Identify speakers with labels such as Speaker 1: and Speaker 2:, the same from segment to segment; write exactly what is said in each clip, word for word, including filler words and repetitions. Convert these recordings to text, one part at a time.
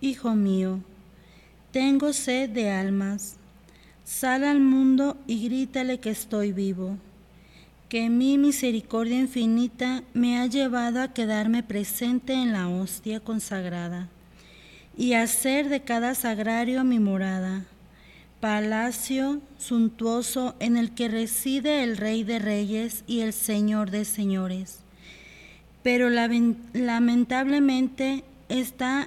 Speaker 1: hijo mío, tengo sed de almas. Sal al mundo y grítale que estoy vivo, que mi misericordia infinita me ha llevado a quedarme presente en la hostia consagrada y hacer de cada sagrario mi morada, palacio suntuoso en el que reside el Rey de Reyes y el Señor de Señores. Pero lamentablemente esta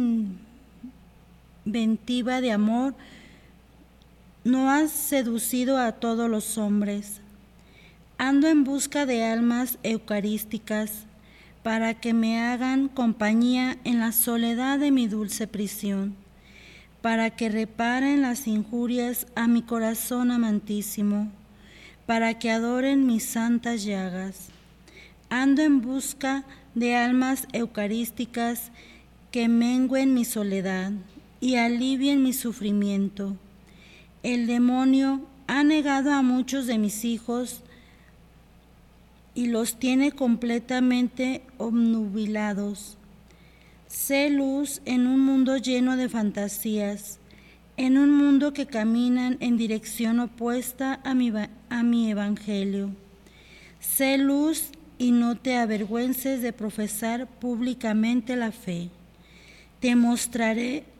Speaker 1: inventiva de amor no ha seducido a todos los hombres. Ando en busca de almas eucarísticas para que me hagan compañía en la soledad de mi dulce prisión, para que reparen las injurias a mi corazón amantísimo, para que adoren mis santas llagas. Ando en busca de almas eucarísticas que mengüen mi soledad y alivien mi sufrimiento. El demonio ha negado a muchos de mis hijos y los tiene completamente obnubilados. Sé luz en un mundo lleno de fantasías, en un mundo que caminan en dirección opuesta a mi, a mi evangelio. Sé luz y no te avergüences de profesar públicamente la fe. Te mostraré